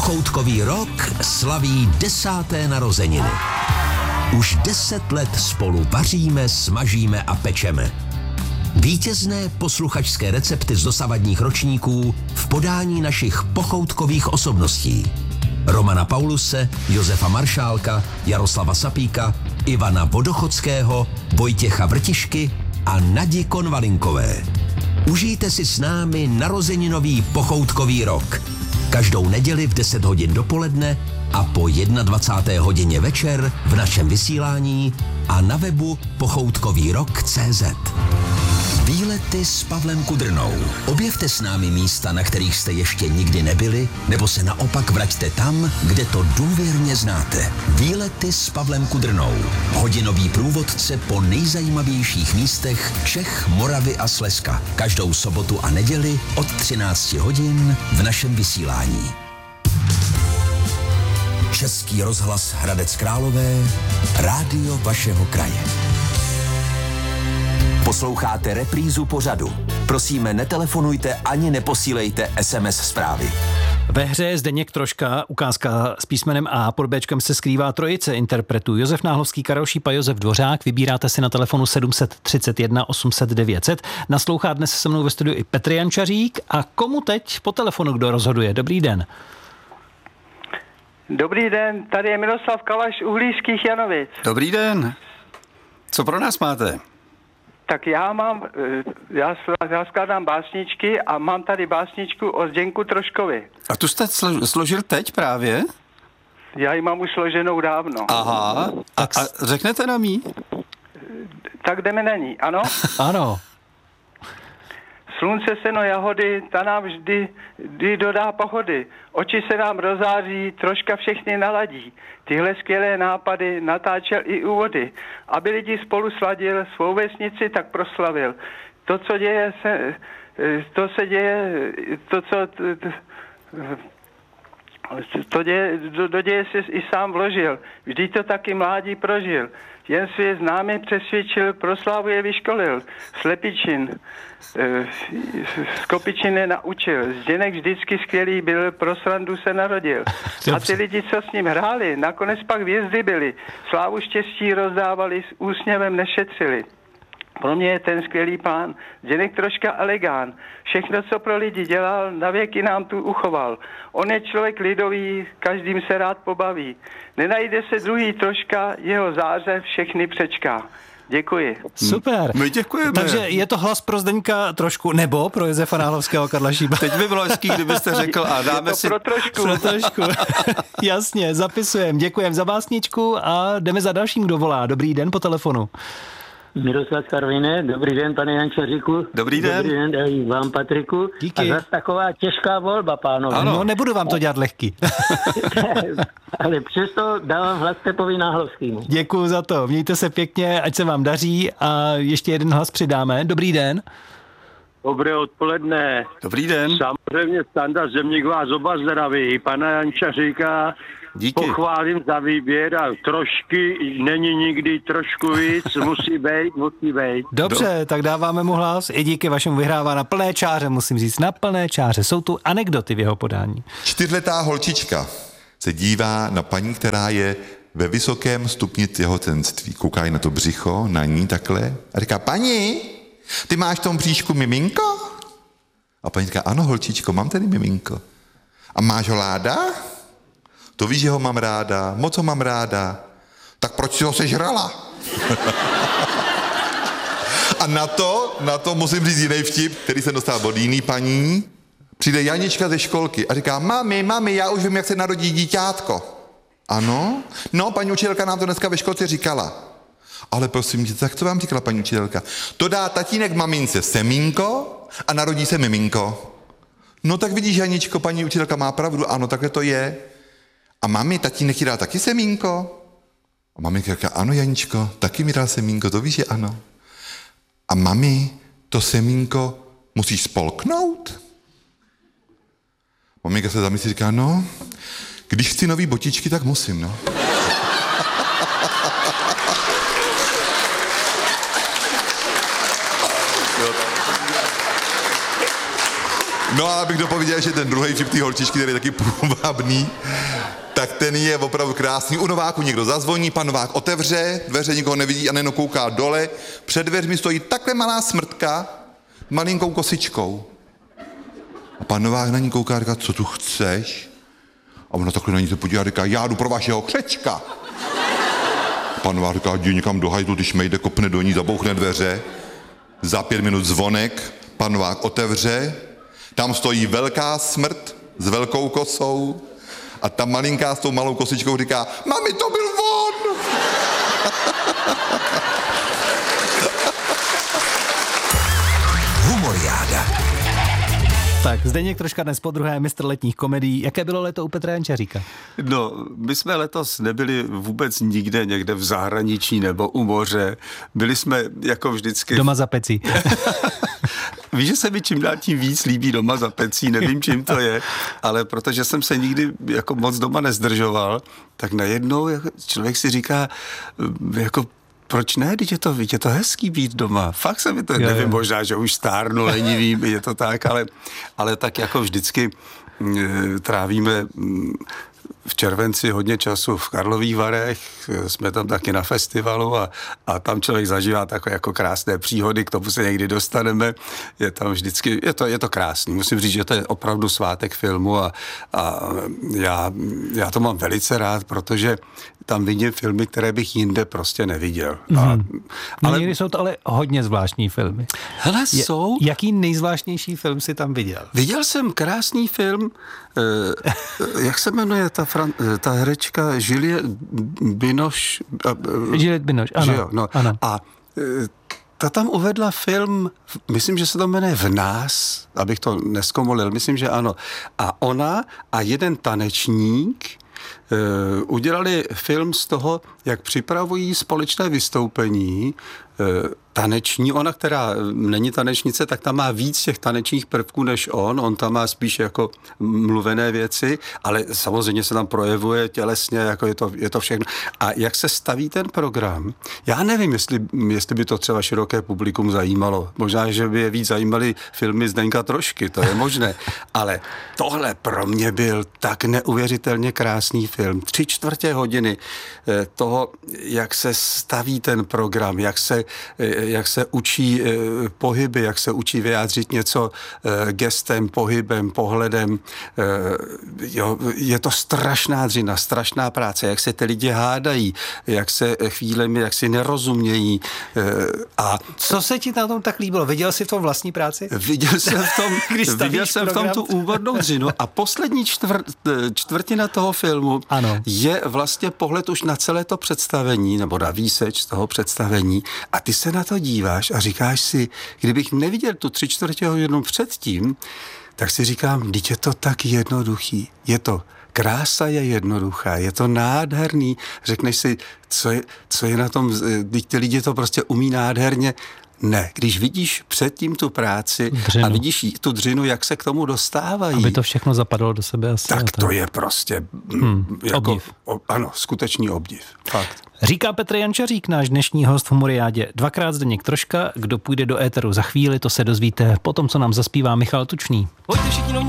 Pochoutkový rok slaví 10. narozeniny. Už 10 let spolu vaříme, smažíme a pečeme. Vítězné posluchačské recepty z dosavadních ročníků v podání našich pochoutkových osobností. Romana Pauluse, Josefa Maršálka, Jaroslava Sapíka, Ivana Vodochodského, Vojtěcha Vrtišky a Nadi Konvalinkové. Užijte si s námi narozeninový pochoutkový rok. Každou neděli v 10 hodin dopoledne a po 21. hodině večer v našem vysílání a na webu pochoutkovýrok.cz. Výlety s Pavlem Kudrnou. Objevte s námi místa, na kterých jste ještě nikdy nebyli, nebo se naopak vraťte tam, kde to důvěrně znáte. Výlety s Pavlem Kudrnou. Hodinový průvodce po nejzajímavějších místech Čech, Moravy a Slezska. Každou sobotu a neděli od 13 hodin v našem vysílání. Český rozhlas Hradec Králové, rádio vašeho kraje. Posloucháte reprízu pořadu. Prosíme, netelefonujte ani neposílejte SMS zprávy. Ve hře je Zdeněk Troška, ukázka s písmenem A, pod Bčkem se skrývá trojice interpretů. Josef Náhlovský, Karel Šípa, Josef Dvořák. Vybíráte si na telefonu 731 800 900. Naslouchá dnes se mnou ve studiu i Petr Jančařík. A komu teď po telefonu kdo rozhoduje? Dobrý den. Dobrý den, tady je Miroslav Kalaš Uhlířských Janovic. Dobrý den. Co pro nás máte? Tak já skládám básničky a mám tady básničku o Zdeňku Troškovi. A tu jste složil teď právě? Já ji mám už složenou dávno. Aha, a řeknete nám jí? Tak jdeme na ní, ano? Ano. Slunce, seno, jahody, ta nám vždy dodá pohody. Oči se nám rozáří, Troška všechny naladí. Tyhle skvělé nápady natáčel i úvody. Aby lidi spolu sladil, svou vesnici tak proslavil. Do děje se i sám vložil. Vždyť to taky mládí prožil. Jen své známé přesvědčil, pro slávu je vyškolil. Slepičin, z Kopičiny naučil. Zdeněk vždycky skvělý byl, pro srandu se narodil. A ty lidi, co s ním hráli, nakonec pak hvězdy byli. Slávu štěstí rozdávali, s úsměvem nešetřili. Pro mě je ten skvělý pán Zdeněk Troška elegán. Všechno, co pro lidi dělal, na věky nám tu uchoval. On je člověk lidový, každým se rád pobaví. Nenajde se druhý Troška, jeho záře všechny přečká. Děkuji. Super. My děkujeme. Takže je to hlas pro Zdeňka Trošku, nebo pro Josefa Náhlovského, Karla Šípa. Teď by bylo hezký, kdybyste řekl a dáme si... Pro Trošku. Pro Trošku. Jasně, zapisujeme. Děkujeme za básničku a jdeme za dalším, kdo volá. Dobrý den po telefonu. Miroslav Karviné, dobrý den, pane Jančaříku. Dobrý den. Dobrý den i vám, Patriku. Díky. A zase taková těžká volba, pánové. Ano. No, nebudu vám to dělat lehký. Ale přesto dávám hlas Pepovi Náhlovskému. Děkuju za to. Mějte se pěkně, ať se vám daří a ještě jeden hlas přidáme. Dobrý den. Dobré odpoledne. Dobrý den. Samozřejmě Standa Zemník vás oba zdraví. Pana Jančaříka Díky. pochválím za výběr a trošky není nikdy trošku víc, musí být. Dobře, tak dáváme mu hlas. I díky vašemu vyhrává na plné čáře, musím říct, na plné čáře. Jsou tu anekdoty v jeho podání. 4letá holčička se dívá na paní, která je ve vysokém stupni těhotenství. Kouká na to břicho, na ní takhle a říká, paní, ty máš v tom bříšku miminko? A paní říká, ano, holčičko, mám tady miminko. A máš ho ráda? To víš, že ho mám ráda, moc ho mám ráda. Tak proč si ho sežrala? A na to musím říct jiný vtip, který jsem dostal od jiný paní. Přijde Janička ze školky a říká, mami, já už vím, jak se narodí díťátko. Ano? No, paní učitelka nám to dneska ve školce říkala. Ale prosím tě, tak co vám říkala paní učitelka? To dá tatínek mamince semínko a narodí se miminko. No tak vidíš, Janičko, paní učitelka má pravdu, ano, takhle to je. A mami, tatínek ti dal taky semínko? A maminka říká, ano, Janičko, taky mi dal semínko, to víš, že ano. A mami, to semínko musíš spolknout? Maminka se zamyslí, říká, no, když chci nový botičky, tak musím, no. No a abych dopověděl, že ten druhý vtip té holčičky, který je taky půvabný, tak ten je opravdu krásný. U Nováku někdo zazvoní, pan Novák otevře, dveře nikoho nevidí a nejen kouká dole. Před dveřmi stojí takhle malá smrtka s malinkou kosičkou. A pan Novák na ní kouká a říká, co tu chceš? A ona takhle na ní se podívá a říká, já jdu pro vašeho křečka. A pan Novák říká, jdi někam do hajzlu, ty šmejde, kopne do ní, zabouchne dveře. Za 5 minut zvonek, pan Novák otevře, tam stojí velká smrt s velkou kosou a ta malinká s tou malou kosičkou říká, mami, to byl on! Humoriáda. Tak, Zdeněk Troška dnes podruhé mistr letních komedií. Jaké bylo léto u Petra Jančaříka? No, my jsme letos nebyli vůbec nikde, někde v zahraničí nebo u moře. Byli jsme jako vždycky... Doma za pecí. Víš, že se mi čím dál tím víc líbí doma za pecí, nevím, čím to je, ale protože jsem se nikdy jako moc doma nezdržoval, tak najednou člověk si říká, jako proč ne, teď je to hezký být doma. Fakt se mi to, nevím, možná, že už stárnu, lenivý, je to tak, ale tak jako vždycky trávíme v červenci hodně času v Karlových Varech, jsme tam taky na festivalu a tam člověk zažívá takové jako krásné příhody, k tomu se někdy dostaneme. Je tam vždycky, je to krásný. Musím říct, že to je opravdu svátek filmu a já to mám velice rád, protože tam vidím filmy, které bych jinde prostě neviděl. Ale někdy jsou to ale hodně zvláštní filmy. Hele, jsou. Jaký nejzvláštnější film si tam viděl? Viděl jsem krásný film, jak se jmenuje ta herečka Juliette Binoche. Juliette Binoche, ano. Jo, no. Ano. A ta tam uvedla film, myslím, že se to jmenuje V nás, abych to neskomolil, myslím, že ano. A ona a jeden tanečník udělali film z toho, jak připravují společné vystoupení taneční. Ona, která není tanečnice, tak tam má víc těch tanečních prvků než on tam má spíš jako mluvené věci, ale samozřejmě se tam projevuje tělesně, jako je to všechno. A jak se staví ten program, já nevím, jestli by to třeba široké publikum zajímalo. Možná, že by je víc zajímaly filmy Zdenka Trošky, to je možné. Ale tohle pro mě byl tak neuvěřitelně krásný film. 3/4 hodiny toho, jak se staví ten program, jak se učí pohyby, jak se učí vyjádřit něco gestem, pohybem, pohledem. Je to strašná dřina, strašná práce, jak se ty lidi hádají, jak se chvílemi, jak si nerozumějí. A co se ti na tom tak líbilo? Viděl jsi v tom vlastní práci? Viděl jsem v tom tu úvodnou dřinu a poslední čtvrtina toho filmu je vlastně pohled už na celé to představení, nebo na výseč z toho představení a ty se na to díváš a říkáš si, kdybych neviděl tu 3/4 hodinu předtím, tak si říkám, vždyť je to tak jednoduchý. Krása je jednoduchá, je to nádherný. Řekneš si, co je na tom, vždyť ty lidi to prostě umí nádherně. Ne, když vidíš předtím tu práci a vidíš tu dřinu, jak se k tomu dostávají. Aby to všechno zapadlo do sebe asi. Tak to je prostě obdiv. Ano, skutečný obdiv. Fakt. Říká Petr Jančařík, náš dnešní host v Humoriádě. 2krát Zdeněk Troška, kdo půjde do éteru za chvíli, to se dozvíte potom, co nám zaspívá Michal Tučný.